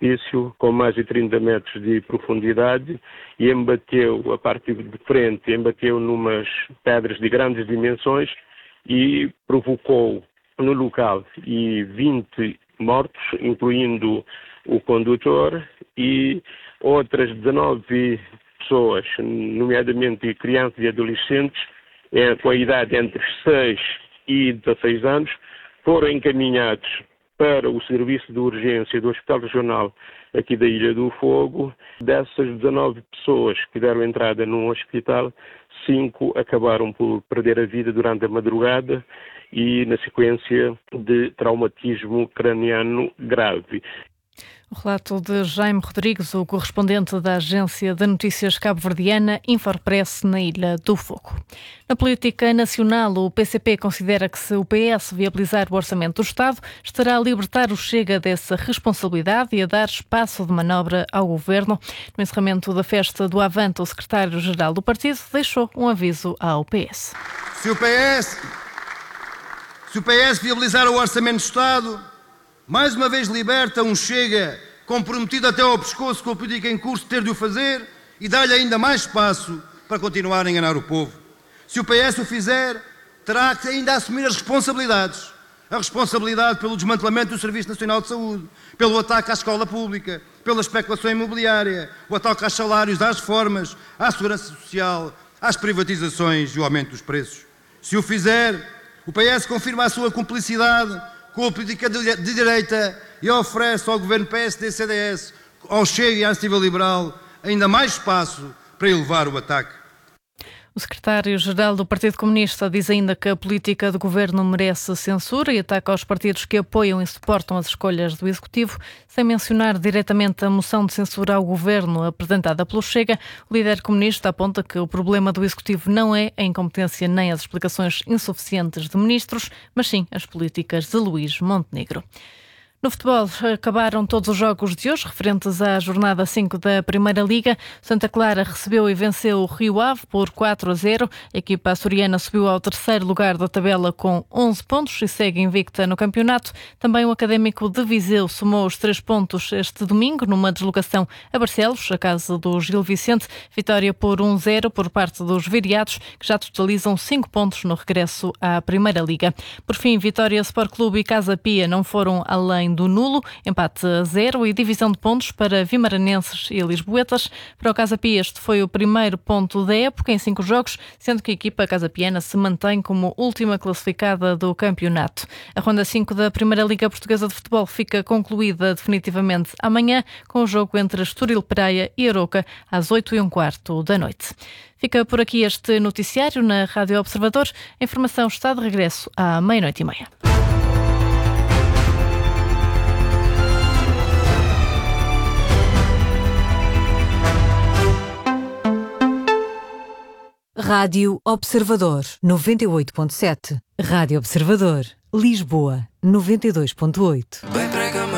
precipício com mais de 30 metros de profundidade e embateu a parte de frente, embateu numas pedras de grandes dimensões e provocou no local 20 mortos, incluindo o condutor, e outras 19 pessoas, nomeadamente crianças e adolescentes, com a idade entre 6 e 16 anos, foram encaminhados para o serviço de urgência do Hospital Regional aqui da Ilha do Fogo. Dessas 19 pessoas que deram entrada num hospital, 5 acabaram por perder a vida durante a madrugada e na sequência de traumatismo craniano grave. O relato de Jaime Rodrigues, o correspondente da agência de notícias cabo-verdiana Infopress na Ilha do Fogo. Na política nacional, o PCP considera que se o PS viabilizar o orçamento do Estado, estará a libertar o Chega dessa responsabilidade e a dar espaço de manobra ao governo. No encerramento da festa do Avante, o secretário-geral do partido deixou um aviso ao PS. Se o PS viabilizar o orçamento do Estado, mais uma vez liberta um Chega comprometido até ao pescoço com a política em curso de ter de o fazer e dá-lhe ainda mais espaço para continuar a enganar o povo. Se o PS o fizer, terá que ainda assumir as responsabilidades. A responsabilidade pelo desmantelamento do Serviço Nacional de Saúde, pelo ataque à escola pública, pela especulação imobiliária, o ataque aos salários, às reformas, à segurança social, às privatizações e o aumento dos preços. Se o fizer, o PS confirma a sua cumplicidade com a política de direita e oferece ao governo PSD-CDS, ao Chega e à Iniciativa Liberal, ainda mais espaço para elevar o ataque. O secretário-geral do Partido Comunista diz ainda que a política do governo merece censura e ataca aos partidos que apoiam e suportam as escolhas do Executivo, sem mencionar diretamente a moção de censura ao governo apresentada pelo Chega. O líder comunista aponta que o problema do Executivo não é a incompetência nem as explicações insuficientes de ministros, mas sim as políticas de Luís Montenegro. No futebol, acabaram todos os jogos de hoje, referentes à jornada 5 da Primeira Liga. Santa Clara recebeu e venceu o Rio Ave por 4-0. A equipa açoriana subiu ao terceiro lugar da tabela com 11 pontos e segue invicta no campeonato. Também o Académico de Viseu somou os 3 pontos este domingo, numa deslocação a Barcelos, a casa do Gil Vicente. Vitória por 1-0 por parte dos viriatos, que já totalizam 5 pontos no regresso à Primeira Liga. Por fim, Vitória Sport Clube e Casa Pia não foram além do nulo, empate a 0 e divisão de pontos para vimaranenses e lisboetas. Para o Casa Pia, este foi o primeiro ponto da época em 5 jogos, sendo que a equipa casapiana se mantém como última classificada do campeonato. A ronda 5 da Primeira Liga Portuguesa de Futebol fica concluída definitivamente amanhã, com o jogo entre Estoril Praia e Aroca às 8h15 da noite. Fica por aqui este noticiário na Rádio Observador. A informação está de regresso à 00:30. Rádio Observador 98.7. Rádio Observador, Lisboa 92.8.